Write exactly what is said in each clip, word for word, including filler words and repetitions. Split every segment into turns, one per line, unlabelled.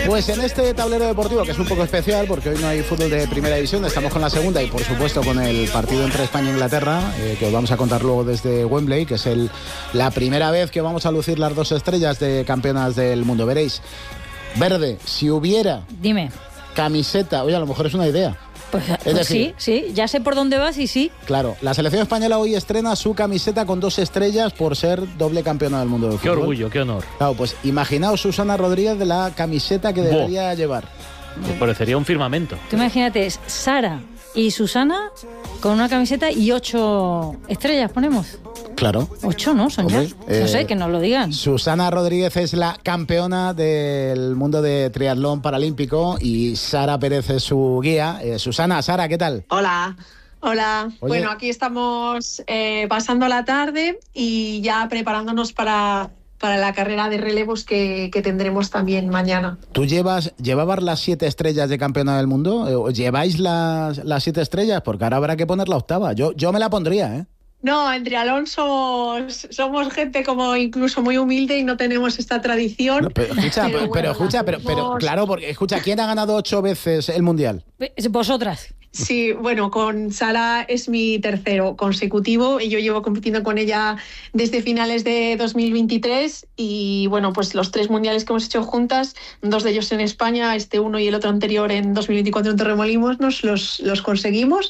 Pues en este tablero deportivo, que es un poco especial porque hoy no hay fútbol de primera división, estamos con la segunda y por supuesto con el partido entre España e Inglaterra, eh, que os vamos a contar luego desde Wembley, que es el, la primera vez que vamos a lucir las dos estrellas de campeonas del mundo. Veréis, Verde, si hubiera
Dime.
camiseta, oye, a lo mejor es una idea.
Pues, pues decir, sí, sí, ya sé por dónde vas y sí.
Claro, la selección española hoy estrena su camiseta con dos estrellas por ser doble campeona del mundo de fútbol.
Qué orgullo, qué honor.
Claro, pues imaginaos Susana Rodríguez de la camiseta que debería Bo. llevar.
Me parecería un firmamento.
Tú imagínate, Sara y Susana con una camiseta y ocho estrellas ponemos.
Claro.
Ocho, ¿no? Son ya. Eh, no sé, que nos lo digan.
Susana Rodríguez es la campeona del mundo de triatlón paralímpico y Sara Pérez es su guía. Eh, Susana, Sara, ¿qué tal?
Hola. Hola. Oye. Bueno, aquí estamos eh, pasando la tarde y ya preparándonos para... para la carrera de relevos que, que tendremos también mañana.
¿Tú llevas llevabas las siete estrellas de campeona del mundo? ¿Lleváis las, las siete estrellas? Porque ahora habrá que poner la octava. Yo, yo me la pondría, ¿eh?
No, en triatlón somos, somos gente como incluso muy humilde y no tenemos esta tradición.
No, pero escucha, pero, bueno, pero, escucha pero, pero claro, porque escucha, ¿quién ha ganado ocho veces el Mundial?
Vosotras.
Sí, bueno, con Sara es mi tercero consecutivo y yo llevo compitiendo con ella desde finales de dos mil veintitrés y bueno, pues los tres mundiales que hemos hecho juntas, dos de ellos en España, este uno y el otro anterior en dos mil veinticuatro en Torremolinos, nos los, los conseguimos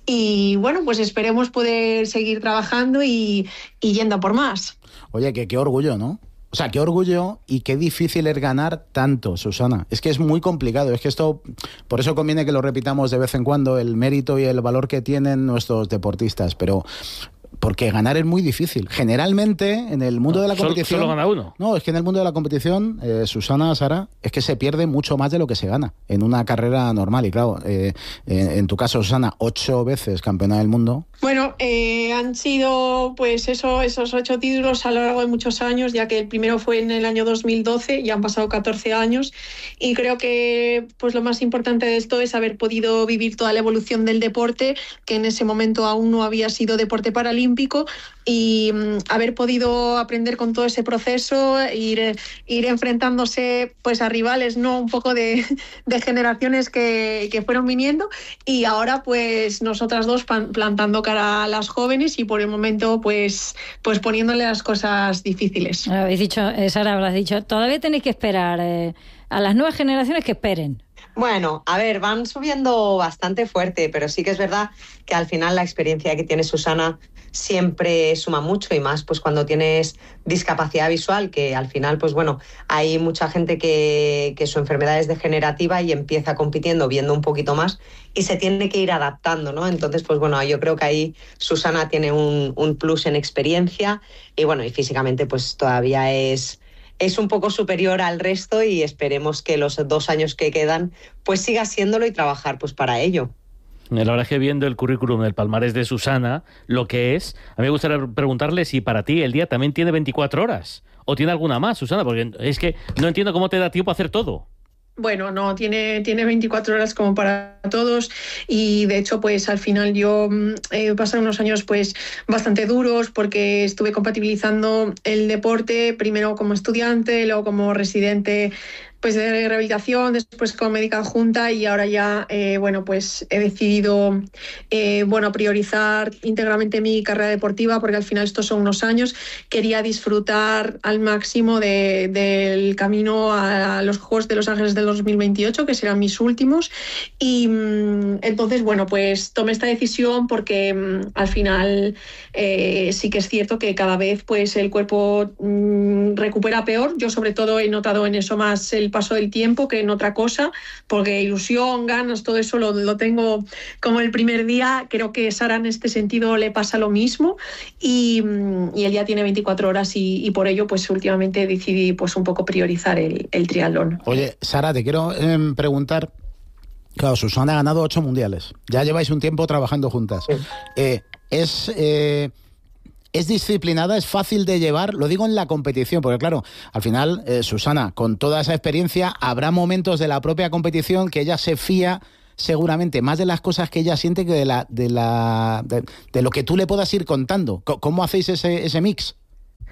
y bueno, pues esperemos poder seguir trabajando y, y yendo a por más.
Oye, que qué orgullo, ¿no? O sea, qué orgullo y qué difícil es ganar tanto, Susana. Es que es muy complicado. Es que esto, por eso conviene que lo repitamos de vez en cuando, el mérito y el valor que tienen nuestros deportistas. Pero porque ganar es muy difícil. Generalmente, en el mundo no, de la competición...
¿Solo gana uno?
No, es que en el mundo de la competición, eh, Susana, Sara, es que se pierde mucho más de lo que se gana en una carrera normal. Y claro, eh, en, en tu caso, Susana, ocho veces campeona del mundo.
Bueno, eh, han sido pues eso, esos ocho títulos a lo largo de muchos años, ya que el primero fue en el año dos mil doce y han pasado catorce años. Y creo que pues lo más importante de esto es haber podido vivir toda la evolución del deporte, que en ese momento aún no había sido deporte paralímpico, y um, haber podido aprender con todo ese proceso, ir, ir enfrentándose pues a rivales, ¿no? Un poco de, de generaciones que, que fueron viniendo, y ahora pues nosotras dos plantando cara a las jóvenes y por el momento pues, pues poniéndole las cosas difíciles.
Habéis dicho, eh, Sara, habrás dicho, todavía tenéis que esperar eh, a las nuevas generaciones que esperen.
Bueno, a ver, van subiendo bastante fuerte, pero sí que es verdad que al final la experiencia que tiene Susana siempre suma mucho y más pues cuando tienes discapacidad visual, que al final pues bueno, hay mucha gente que, que su enfermedad es degenerativa y empieza compitiendo viendo un poquito más y se tiene que ir adaptando, ¿no? Entonces pues bueno, yo creo que ahí Susana tiene un, un plus en experiencia y bueno, y físicamente pues todavía es... es un poco superior al resto y esperemos que los dos años que quedan pues siga siéndolo y trabajar pues para ello.
La verdad es que viendo el currículum del palmarés de Susana, lo que es, a mí me gustaría preguntarle si para ti el día también tiene veinticuatro horas o tiene alguna más, Susana, porque es que no entiendo cómo te da tiempo a hacer todo.
Bueno, no, tiene, tiene veinticuatro horas como para todos y de hecho pues al final yo he pasado unos años pues bastante duros porque estuve compatibilizando el deporte primero como estudiante, luego como residente pues de rehabilitación, después como médica adjunta y ahora ya eh, bueno pues he decidido eh, bueno priorizar íntegramente mi carrera deportiva porque al final estos son unos años, quería disfrutar al máximo de, del camino a los Juegos de Los Ángeles del dos mil veintiocho, que serán mis últimos y mmm, entonces bueno pues tomé esta decisión porque mmm, al final eh, sí que es cierto que cada vez pues el cuerpo mmm, recupera peor, yo sobre todo he notado en eso más el paso del tiempo que en otra cosa, porque ilusión, ganas, todo eso lo, lo tengo como el primer día. Creo que Sara en este sentido le pasa lo mismo y, y él ya tiene veinticuatro horas y, y por ello pues últimamente decidí pues un poco priorizar el, el triatlón.
Oye, Sara, te quiero eh, preguntar, claro, Susana ha ganado ocho mundiales, ya lleváis un tiempo trabajando juntas. Sí. Eh, es... Eh, ¿Es disciplinada? ¿Es fácil de llevar? Lo digo en la competición, porque claro, al final, eh, Susana, con toda esa experiencia, habrá momentos de la propia competición que ella se fía seguramente más de las cosas que ella siente que de la de la de, de lo que tú le puedas ir contando. ¿Cómo hacéis ese, ese mix?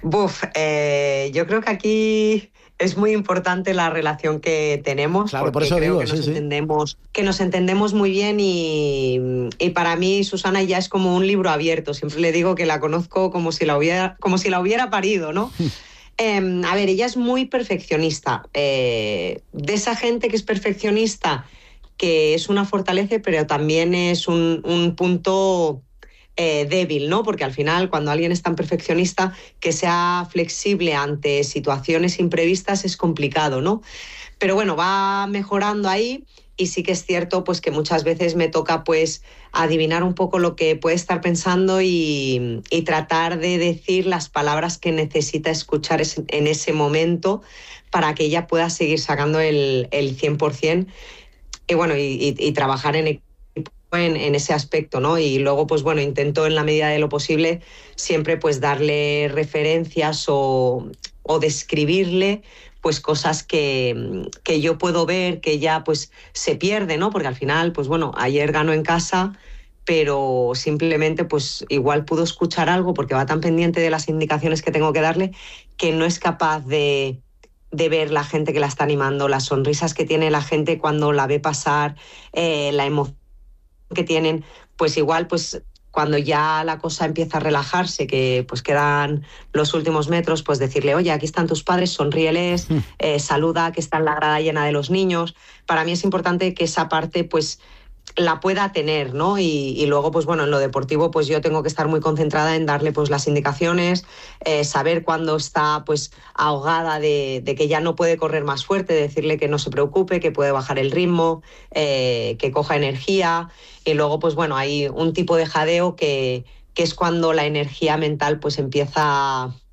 Buf, eh, yo creo que aquí es muy importante la relación que tenemos.
Claro, por
porque
eso
creo
digo,
que
sí,
nos
sí.
entendemos, que nos entendemos muy bien y, y para mí Susana ya es como un libro abierto. Siempre le digo que la conozco como si la hubiera, como si la hubiera parido, ¿no? eh, a ver, ella es muy perfeccionista. Eh, de esa gente que es perfeccionista, que es una fortaleza, pero también es un, un punto eh, débil, ¿no? Porque al final, cuando alguien es tan perfeccionista, que sea flexible ante situaciones imprevistas es complicado, ¿no? Pero bueno, va mejorando ahí y sí que es cierto pues que muchas veces me toca pues adivinar un poco lo que puede estar pensando y, y tratar de decir las palabras que necesita escuchar en ese momento para que ella pueda seguir sacando el, el cien por ciento y bueno, y, y, y trabajar en equipo en, en ese aspecto, ¿no? Y luego, pues bueno, intento en la medida de lo posible siempre pues darle referencias o, o describirle pues cosas que, que yo puedo ver que ya pues se pierde, ¿no? Porque al final, pues bueno, ayer ganó en casa, pero simplemente pues igual pudo escuchar algo porque va tan pendiente de las indicaciones que tengo que darle que no es capaz de, de ver la gente que la está animando, las sonrisas que tiene la gente cuando la ve pasar, eh, la emoción que tienen, pues igual pues cuando ya la cosa empieza a relajarse, que pues quedan los últimos metros, pues decirle, oye, aquí están tus padres, sonríeles, eh, saluda, que está en la grada llena de los niños. Para mí es importante que esa parte pues la pueda tener, ¿no? Y, y luego, pues bueno, en lo deportivo, pues yo tengo que estar muy concentrada en darle pues las indicaciones, eh, saber cuándo está pues ahogada de, de que ya no puede correr más fuerte, decirle que no se preocupe, que puede bajar el ritmo, eh, que coja energía. Y luego, pues bueno, hay un tipo de jadeo que, que es cuando la energía mental pues empieza a,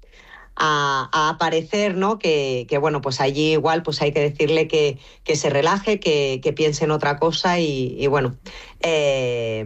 a aparecer, ¿no? Que, que bueno, pues allí igual pues hay que decirle que, que se relaje, que, que piense en otra cosa y, y bueno, eh,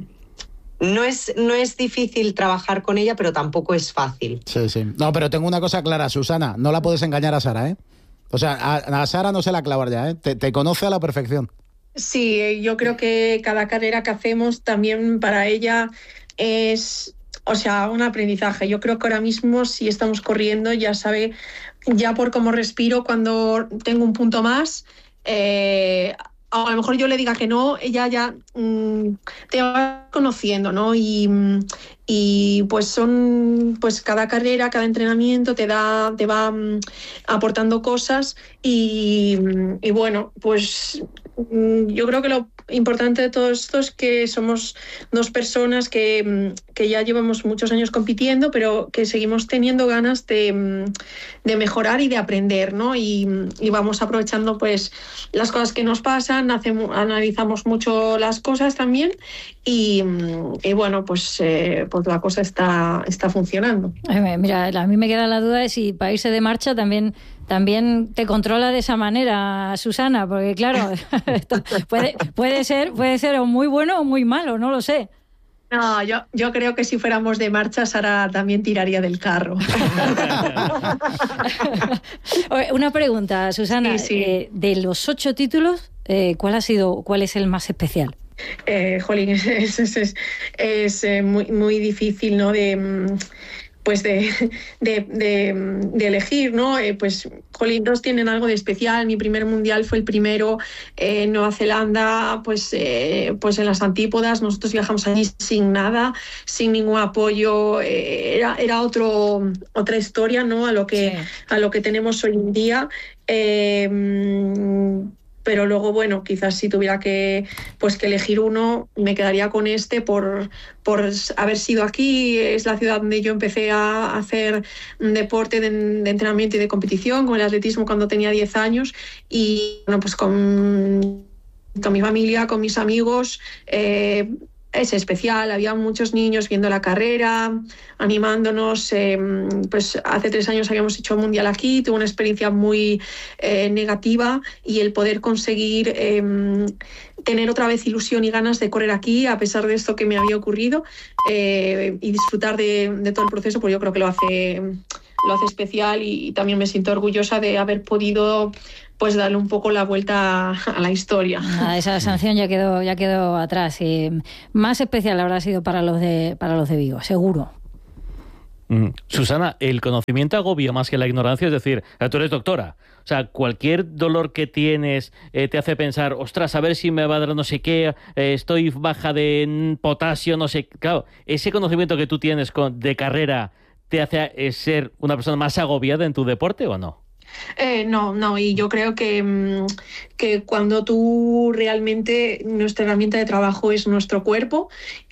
no es, no es difícil trabajar con ella, pero tampoco es fácil.
Sí, sí. No, pero tengo una cosa clara, Susana, no la puedes engañar a Sara, ¿eh? O sea, a, a Sara no se la clavar ya, ¿eh? Te, te conoce a la perfección.
Sí, yo creo que cada carrera que hacemos también para ella es, o sea, un aprendizaje. Yo creo que ahora mismo si estamos corriendo ya sabe, ya por cómo respiro cuando tengo un punto más, eh, a lo mejor yo le diga que no, ella ya mmm, te va conociendo, ¿no? Y, y pues son, pues cada carrera, cada entrenamiento te da, te va mmm, aportando cosas y, y bueno, pues yo creo que lo importante de todo esto es que somos dos personas que, que ya llevamos muchos años compitiendo, pero que seguimos teniendo ganas de, de mejorar y de aprender, ¿no? Y, y vamos aprovechando pues las cosas que nos pasan, hacemos, analizamos mucho las cosas también y, y bueno, pues, eh, pues la cosa está, está funcionando.
Mira, a mí me queda la duda de si para irse de marcha también... También te controla de esa manera, Susana, porque claro, esto puede, puede ser, puede ser o muy bueno o muy malo, no lo sé.
No, yo, yo creo que si fuéramos de marcha, Sara también tiraría del carro.
Una pregunta, Susana,
sí, sí.
Eh, de los ocho títulos, eh, ¿cuál ha sido, cuál es el más especial?
Eh, jolín, es, es, es, es eh, muy, muy difícil, ¿no? De... pues de, de, de, de elegir, ¿no? Eh, pues, jolín, dos tienen algo de especial. Mi primer mundial fue el primero eh, en Nueva Zelanda, pues, eh, pues en las antípodas. Nosotros viajamos allí sin nada, sin ningún apoyo. Eh, era era otro, otra historia, ¿no? A lo que, sí. a lo que tenemos hoy en día. Eh, Pero luego, bueno, quizás si tuviera que, pues, que elegir uno, me quedaría con este por, por haber sido aquí. Es la ciudad donde yo empecé a hacer deporte de, de entrenamiento y de competición, con el atletismo cuando tenía diez años. Y bueno, pues con, con mi familia, con mis amigos, eh, es especial. Había muchos niños viendo la carrera, animándonos. Eh, pues hace tres años habíamos hecho un mundial aquí, tuve una experiencia muy eh, negativa y el poder conseguir eh, tener otra vez ilusión y ganas de correr aquí a pesar de esto que me había ocurrido eh, y disfrutar de, de todo el proceso, pues yo creo que lo hace, lo hace especial y, y también me siento orgullosa de haber podido pues darle un poco la vuelta a la historia.
Nada, esa sanción ya quedó, ya quedó atrás. Y más especial habrá sido para los de, para los de Vigo, seguro.
Mm. Susana, ¿el conocimiento agobia más que la ignorancia? Es decir, tú eres doctora. O sea, cualquier dolor que tienes eh, te hace pensar, ostras, a ver si me va a dar no sé qué, eh, estoy baja de potasio, no sé. Claro, ese conocimiento que tú tienes con, de carrera te hace eh, ser una persona más agobiada en tu deporte, ¿o no?
Eh, no, no, y yo creo que, que cuando tú realmente, nuestra herramienta de trabajo es nuestro cuerpo,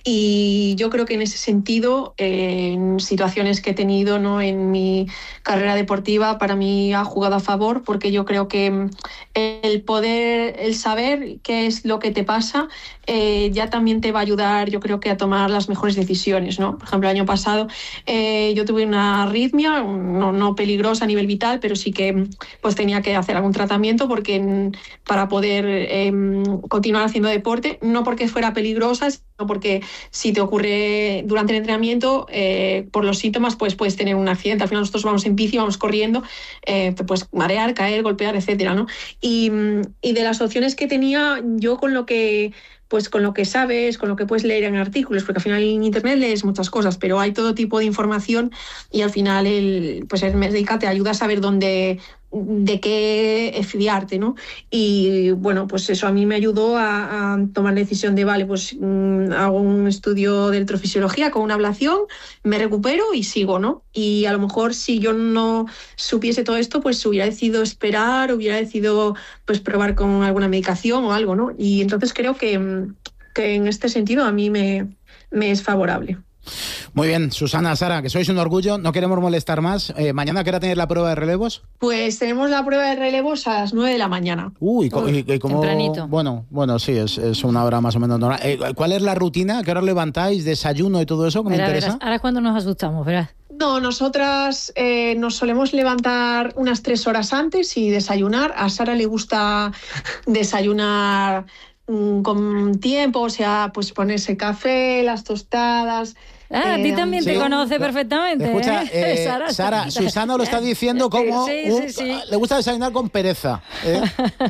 y yo creo que en ese sentido, eh, en situaciones que he tenido, ¿no?, en mi carrera deportiva, para mí ha jugado a favor, porque yo creo que el poder, el saber qué es lo que te pasa, eh, ya también te va a ayudar, yo creo que a tomar las mejores decisiones, ¿no? Por ejemplo, el año pasado eh, yo tuve una arritmia, no, no peligrosa a nivel vital, pero sí que pues tenía que hacer algún tratamiento porque para poder eh, continuar haciendo deporte, no porque fuera peligrosa, sino porque si te ocurre durante el entrenamiento, eh, por los síntomas, pues puedes tener un accidente. Al final nosotros vamos en bici, vamos corriendo, eh, te puedes marear, caer, golpear, etcétera, ¿no? Y, y de las opciones que tenía, yo con lo que pues con lo que sabes, con lo que puedes leer en artículos, porque al final en internet lees muchas cosas, pero hay todo tipo de información y al final el, pues el médica te ayuda a saber dónde, de qué fiarte, ¿no? Y bueno, pues eso a mí me ayudó a, a tomar la decisión de, vale, pues mmm, hago un estudio de electrofisiología con una ablación, me recupero y sigo, ¿no? Y a lo mejor si yo no supiese todo esto, pues hubiera decidido esperar, hubiera decidido pues probar con alguna medicación o algo, ¿no? Y entonces creo que, que en este sentido a mí me, me es favorable.
Muy bien, Susana, Sara, que sois un orgullo, no queremos molestar más. Eh, ¿Mañana qué hora tenéis la prueba de relevos?
Pues tenemos la prueba de relevos a las nueve de la mañana.
Uy, Uy y, y como,
tempranito.
Bueno, bueno, sí, es, es una hora más o menos normal. Eh, ¿Cuál es la rutina? ¿Qué hora levantáis? ¿Desayuno y todo eso? ¿Que me interesa?
Verás, ahora es cuando nos asustamos, verás.
No, nosotras eh, nos solemos levantar unas tres horas antes y desayunar. A Sara le gusta desayunar mmm, con tiempo, o sea, pues ponerse café, las tostadas.
Ah, a ti también
sí,
te conoce perfectamente.
Escucha,
¿eh?
eh,
Sara,
Sara, Susana lo está diciendo como
sí,
un,
sí, sí.
le gusta desayunar con pereza. ¿eh?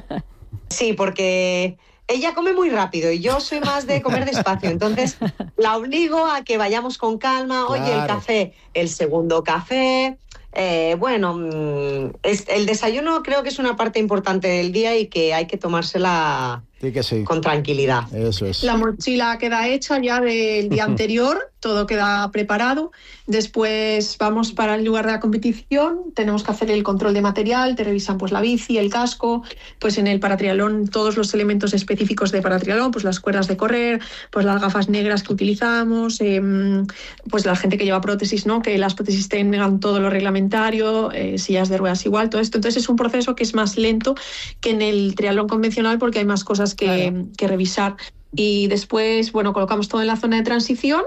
Sí, porque ella come muy rápido y yo soy más de comer despacio. Entonces la obligo a que vayamos con calma. Oye,
Claro.
el café, el segundo café. Eh, bueno, es, el desayuno creo que es una parte importante del día y que hay que tomársela
Sí que sí.
con tranquilidad.
Eso es.
La mochila queda hecha ya del día anterior, todo queda preparado. Después vamos para el lugar de la competición, tenemos que hacer el control de material, te revisan pues la bici, el casco, pues en el paratriatlón todos los elementos específicos de paratriatlón, pues las cuerdas de correr, pues las gafas negras que utilizamos, eh, pues la gente que lleva prótesis, ¿no? Que las prótesis tengan todo lo reglamentario, eh, sillas de ruedas igual, todo esto. Entonces es un proceso que es más lento que en el triatlón convencional porque hay más cosas que, claro. que revisar. Y después, bueno, colocamos todo en la zona de transición.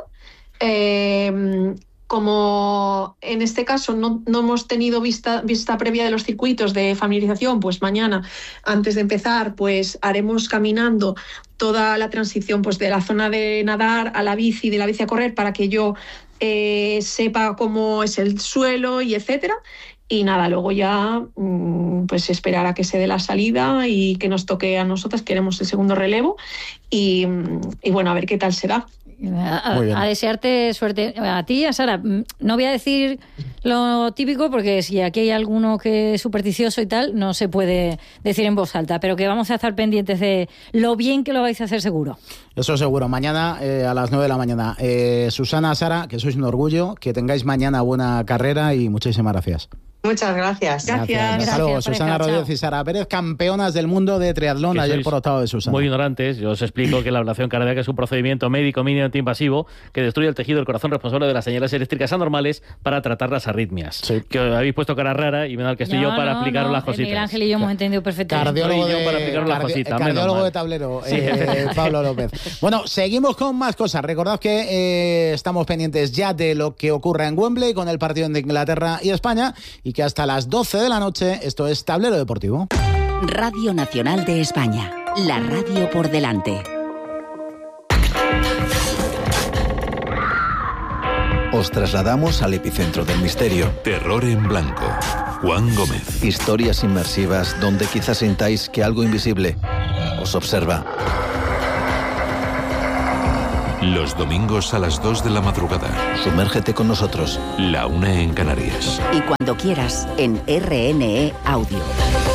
Eh, como en este caso no, no hemos tenido vista, vista previa de los circuitos de familiarización, pues mañana, antes de empezar, pues haremos caminando toda la transición pues de la zona de nadar a la bici, de la bici a correr, para que yo eh, sepa cómo es el suelo y etcétera. Y nada, luego ya pues esperar a que se dé la salida y que nos toque a nosotras, queremos el segundo relevo y, y bueno, a ver qué tal será.
A, a desearte suerte a ti y a Sara. No voy a decir lo típico porque si aquí hay alguno que es supersticioso y tal, no se puede decir en voz alta, pero que vamos a estar pendientes de lo bien que lo vais a hacer seguro.
Eso seguro. Mañana eh, a las nueve de la mañana. Eh, Susana, Sara, que sois un orgullo, que tengáis mañana buena carrera y muchísimas gracias.
Muchas gracias.
Gracias.
Gracias. Hasta luego,
Gracias,
Susana
pareja,
Rodríguez y Sara Pérez, campeonas del mundo de triatlón,
Que
ayer
sois
por octavo de Susana.
Muy ignorantes. Yo os explico que la ablación cardíaca es un procedimiento médico mínimamente invasivo que destruye el tejido del corazón responsable de las señales eléctricas anormales para tratar las arritmias.
Sí.
Que habéis puesto cara rara y menos que estoy
no,
yo para
no,
explicaros
no.
las cositas.
Miguel Ángel y yo hemos entendido perfectamente.
Cardiólogo,
Soy yo
de,
para explicaros las
cardi-
cositas,
cardiólogo
menos mal.
de tablero,
Sí.
eh, Pablo López. Bueno, seguimos con más cosas. Recordad que eh, estamos pendientes ya de lo que ocurra en Wembley con el partido de Inglaterra y España y que hasta las doce de la noche esto es Tablero Deportivo.
Radio Nacional de España, la radio por delante.
Os trasladamos al epicentro del misterio.
Terror en blanco. Juan Gómez.
Historias inmersivas donde quizás sintáis que algo invisible os observa.
Los domingos a las dos de la madrugada.
Sumérgete con nosotros.
La una en Canarias.
Y cuando quieras, en R N E Audio.